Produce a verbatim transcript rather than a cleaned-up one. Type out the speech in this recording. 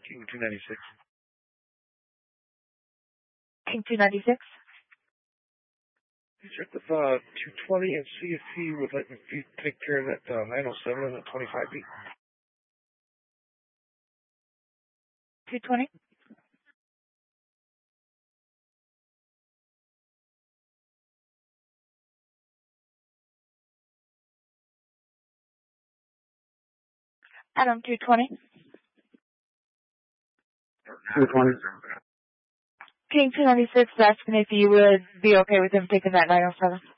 King two ninety-six. King two ninety-six? Check with uh, two twenty and see if he would let me take care of that uh, nine oh seven and that twenty-five beat. two twenty? Adam, two twenty? two twenty. King two ninety-six asking if you would be okay with him taking that nine oh seven.